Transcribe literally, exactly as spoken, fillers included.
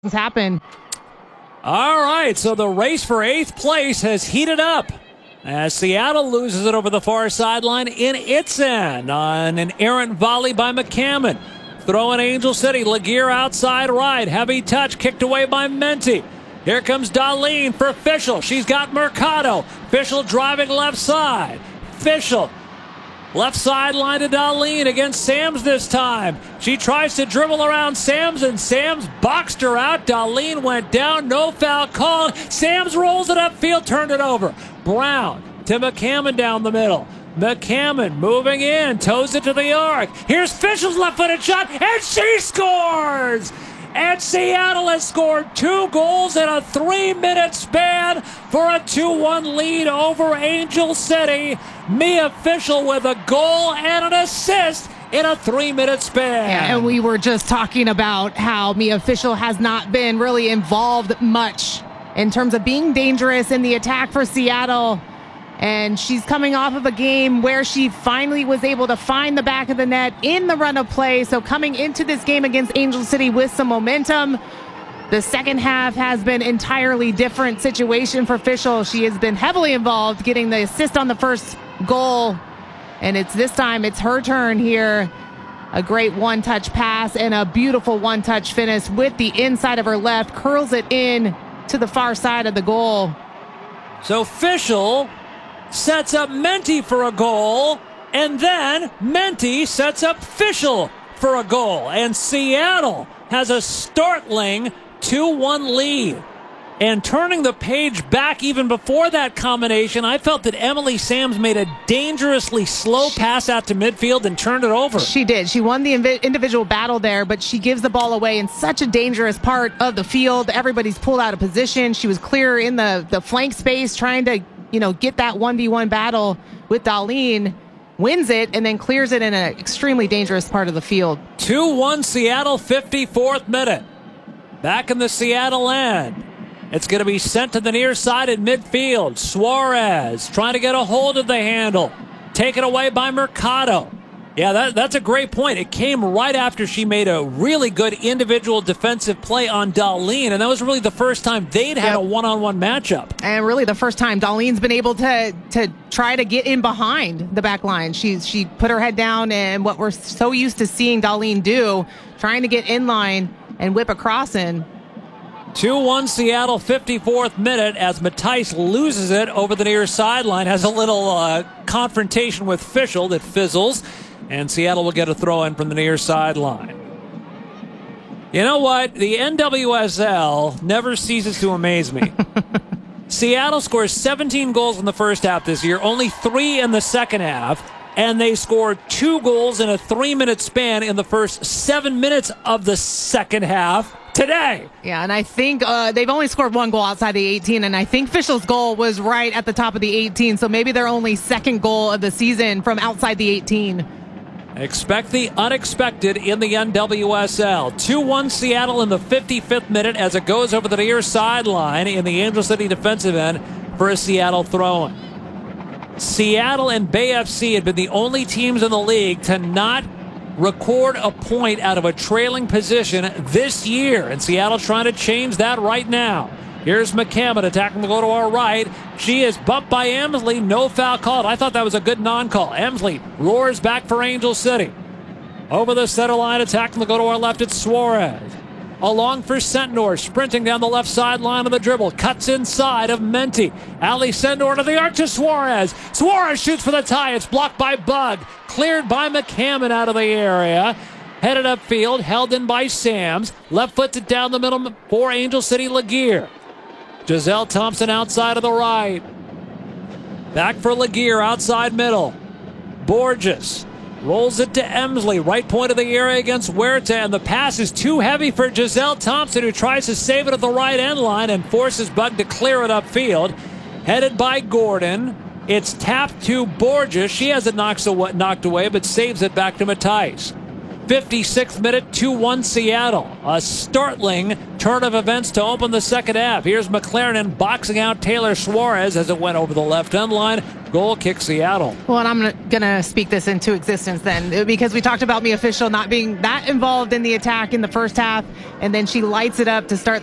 happen. All right, so the race for eighth place has heated up as Seattle loses it over the far sideline in its end on an errant volley by McCammon. Throwing Angel City, Laguerre outside right, heavy touch kicked away by Menti. Here comes Darlene for Fischel. She's got Mercado. Fischel driving left side. Fischel left sideline to Darlene against Sams this time. She tries to dribble around Sams, and Sams boxed her out. Darlene went down, no foul called. Sams rolls it upfield, turned it over. Brown to McCammon down the middle. McCammon moving in, toes it to the arc. Here's Fischel's left-footed shot, and she scores! And Seattle has scored two goals in a three-minute span for a two one lead over Angel City. Mia Fischel with a goal and an assist in a three-minute span. Yeah, and we were just talking about how Mia Fischel has not been really involved much in terms of being dangerous in the attack for Seattle. And she's coming off of a game where she finally was able to find the back of the net in the run of play. So coming into this game against Angel City with some momentum, the second half has been entirely different situation for Fischel. She has been heavily involved, getting the assist on the first goal. And it's this time, it's her turn here. A great one-touch pass and a beautiful one-touch finish with the inside of her left, curls it in to the far side of the goal. So Fischel sets up Menti for a goal, and then Menti sets up Fischel for a goal. And Seattle has a startling two one lead. And turning the page back even before that combination, I felt that Emily Sams made a dangerously slow pass out to midfield and turned it over. She did. She won the inv- individual battle there, but she gives the ball away in such a dangerous part of the field. Everybody's pulled out of position. She was clear in the, the flank space trying to you know, get that one v one battle with Darlene, wins it, and then clears it in an extremely dangerous part of the field. two one Seattle, fifty-fourth minute. Back in the Seattle end. It's going to be sent to the near side in midfield. Suarez trying to get a hold of the handle. Taken away by Mercado. Yeah, that, that's a great point. It came right after she made a really good individual defensive play on Darlene, and that was really the first time they'd had yep. a one-on-one matchup. And really the first time Darlene's been able to to try to get in behind the back line. She's, she put her head down, and what we're so used to seeing Darlene do, trying to get in line and whip a cross in. two one Seattle, fifty-fourth minute, as Matthijs loses it over the near sideline, has a little uh, confrontation with Fischel that fizzles. And Seattle will get a throw in from the near sideline. You know what? The N W S L never ceases to amaze me. Seattle scores seventeen goals in the first half this year, only three in the second half, and they scored two goals in a three-minute span in the first seven minutes of the second half today. Yeah, and I think uh, they've only scored one goal outside the eighteen, and I think Fischel's goal was right at the top of the eighteen, so maybe their only second goal of the season from outside the eighteen. Expect the unexpected in the N W S L. two one Seattle in the fifty-fifth minute as it goes over the near sideline in the Angel City defensive end for a Seattle throw-in. Seattle and Bay F C had been the only teams in the league to not record a point out of a trailing position this year, and Seattle's trying to change that right now. Here's McCammon attacking the goal to our right. She is bumped by Emsley. No foul called. I thought that was a good non-call. Emsley roars back for Angel City. Over the center line, attacking the goal to our left. It's Suarez. Along for Sentnor, sprinting down the left sideline of the dribble. Cuts inside of Menti. Ali Sentnor to the arc to Suarez. Suarez shoots for the tie. It's blocked by Bug. Cleared by McCammon out of the area. Headed upfield, held in by Sams. Left foots it down the middle for Angel City Laguerre. Giselle Thompson outside of the right. Back for Laguerre outside middle. Borges rolls it to Emsley, right point of the area against Huerta, and the pass is too heavy for Giselle Thompson, who tries to save it at the right end line and forces Bug to clear it upfield. Headed by Gordon. It's tapped to Borges. She has it knocked away, but saves it back to Matthijs. fifty-sixth minute, two one Seattle. A startling turn of events to open the second half. Here's McLaren boxing out Taylor Suarez as it went over the left end line. Goal kick Seattle. Well, and I'm going to speak this into existence then, because we talked about Mia Fishel not being that involved in the attack in the first half, and then she lights it up to start